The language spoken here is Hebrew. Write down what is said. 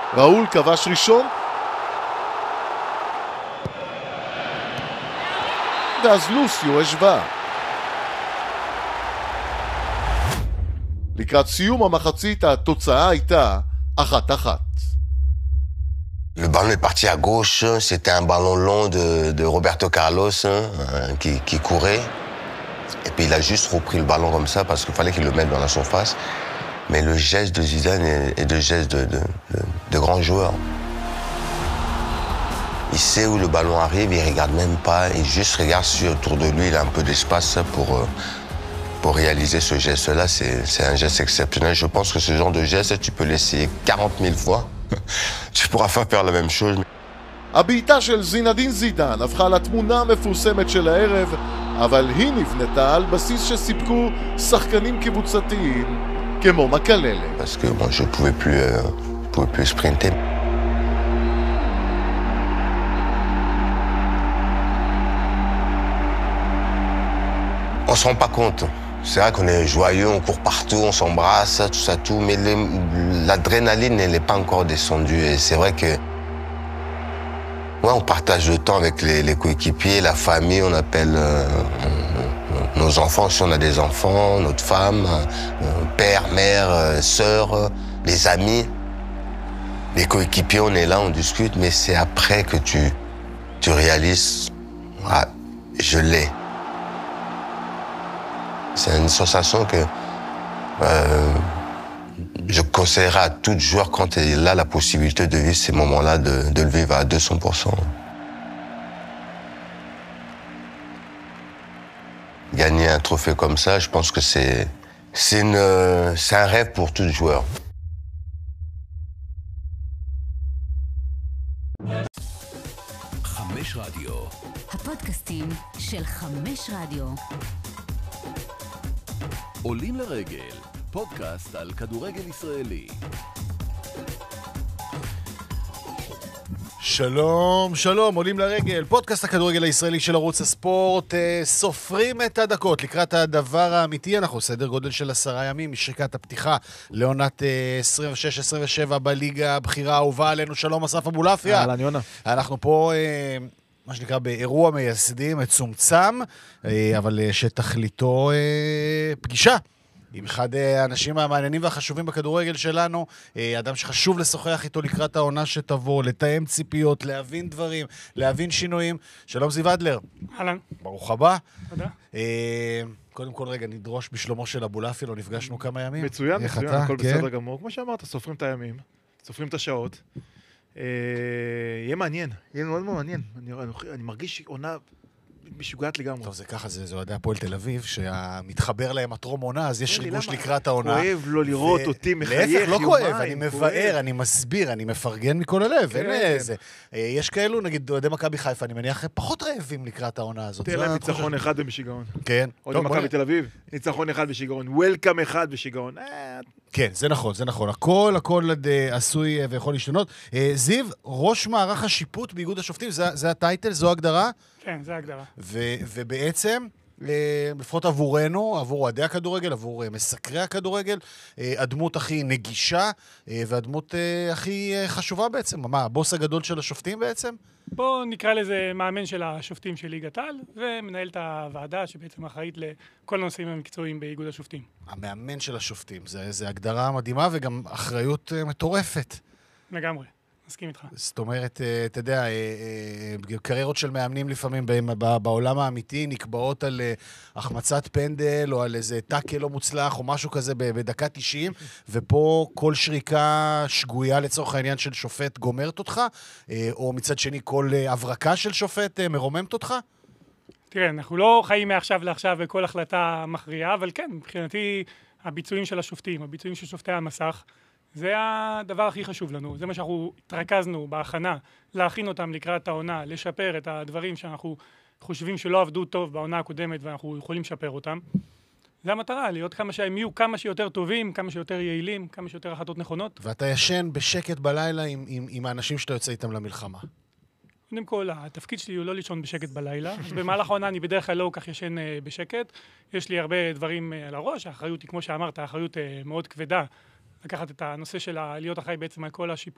ראול כבש ראשון, ואז לוסיו השווה. לקראת סיום המחצית התוצאה הייתה 1-1. Le ballon est parti à gauche, c'était un ballon long de Roberto Carlos qui courait. Et puis il a juste repris le ballon comme ça parce qu'il fallait qu'il le mette dans la surface. Mais le geste de Zidane est le geste de grand joueur. Il sait où le ballon arrive, il regarde même pas, il juste regarde autour de lui, il a un peu d'espace pour réaliser ce geste-là. C'est un geste exceptionnel. Je pense que ce genre de geste, tu peux l'essayer 40 000 fois. Tu pourras pas faire la même chose. הבעיטה של זינדין זידן הפכה לתמונה המפורסמת של הערב, אבל היא נבנתה על בסיס שסיפקו שחקנים קבוצתיים כמו מקללה. Parce que moi je pouvais plus sprinter. On se rend pas compte. C'est vrai qu'on est joyeux, on court partout, on s'embrasse, tout ça, tout, mais l'adrénaline, elle n'est pas encore descendue. Et c'est vrai que ouais, on partage le temps avec les coéquipiers, la famille, on appelle nos enfants, si on a des enfants, notre femme, père, mère, sœur, les amis. Les coéquipiers, on est là, on discute, mais c'est après que tu réalises, ah, je l'ai. C'est une sensation que je conseillerais à tout joueur quand il a la possibilité de vivre ces moments-là, de le vivre à 200%. Gagner un trophée comme ça, je pense que c'est un rêve pour tout joueur. חמש רדיו. הפודקאסטים של חמש רדיו. עולים לרגל, פודקאסט על כדורגל ישראלי. שלום, שלום, עולים לרגל, פודקאסט הכדורגל הישראלי של ערוץ הספורט, סופרים את הדקות לקראת הדבר האמיתי. אנחנו סדר גודל של 10 ימים משריקת הפתיחה לעונת 26-27 בליגה הבחירה האהובה עלינו. שלום אסף אבולעפיה. אהלן יונה. אנחנו פה מה שנקרא באירוע מייסדים מצומצם, אבל שתכליתו פגישה עם אחד האנשים המעניינים והחשובים בכדורגל שלנו, אדם שחשוב לשוחח איתו לקראת העונה שתבוא, לתאם ציפיות, להבין דברים, להבין שינויים. שלום זיו אדלר. אהלן. ברוך הבא. תודה. קודם כל רגע נדרוש בשלומו של אבולעפיה, לא נפגשנו כמה ימים. מצוין, איך מצוין, אתה? הכל כן? בסדר גמור. כמו שאמרת, סופרים את הימים, סופרים את השעות. יהיה מעניין, יהיה מאוד מאוד מעניין. אני מרגיש עונה משוגעת לגמרי. טוב, זה ככה, זה אוהדי הפועל תל אביב, שהמתחבר להם הטרום עונה, אז יש ריגוש לקראת העונה. כואב לא לראות אותי מחייך להפך, לא יומיים. כואב, אני מבאר, אני מסביר, אני מפרגן מכל הלב, אין איזה. יש כאלו, נגיד, אוהדי מכבי חיפה, אני מניח, פחות רעבים לקראת העונה הזאת. תראה להם ניצחון אחד בשיגעון. כן. אוהדי מכבי תל אביב, ניצחון אחד בשיגעון. וולקאם אחד בשיגעון. כן, זה נכון, זה נכון. הכל עשוי ויכול להשתנות. זיו, ראש מערך השיפוט באיגוד השופטים, זה הטייטל, זו הגדרה? כן, זה ההגדרה. ובעצם, לפחות עבורנו, עבור אוהדי הכדורגל, עבור מסקרי הכדורגל, הדמות הכי נגישה, והדמות הכי חשובה בעצם. מה, הבוס הגדול של השופטים בעצם? בואו נקרא לזה מאמן של השופטים של ליגת העל, ומנהל את הוועדה שבעצם אחראית לכל הנושאים המקצועיים באיגוד השופטים. המאמן של השופטים, זה הגדרה מדהימה וגם אחריות מטורפת. לגמרי. מסכים איתך. זאת אומרת, אתה יודע, קריירות של מאמנים לפעמים בעולם האמיתי נקבעות על החמצת פנדל או על איזה טאקל לא מוצלח או משהו כזה בדקה 90, ופה כל שריקה שגויה לצורך העניין של שופט גומרת אותך, או מצד שני כל הברקה של שופט מרוממת אותך? תראה, אנחנו לא חיים מעכשיו לעכשיו וכל החלטה מכריעה, אבל כן, מבחינתי הביצועים של השופטים, הביצועים של שופטי המסך, זה הדבר הכי חשוב לנו, זה מה שאנחנו התרכזנו בהכנה, להכין אותם לקראת העונה, לשפר את הדברים שאנחנו חושבים שלא עבדו טוב בעונה הקודמת ואנחנו יכולים לשפר אותם. זה המטרה, להיות שהם יהיו כמה שיותר טובים, כמה שיותר יעילים, כמה שיותר החלטות נכונות. ואתה ישן בשקט בלילה עם האנשים שאתה יוצא איתם למלחמה. קודם כל, התפקיד שלי הוא לא לישון בשקט בלילה, אז במהלך העונה אני בדרך כלל לא כך ישן בשקט, יש לי הרבה דברים על הראש, האחריות היא כמו שאמרת, האחריות מאוד כבדה, לקחת את הנושא של להיות אחראי בעצם על כל השיפוט